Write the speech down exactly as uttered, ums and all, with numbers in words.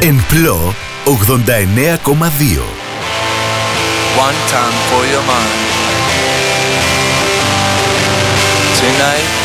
Εν Πλώ ογδόντα εννέα κόμμα δύο. One time for your mind. Tonight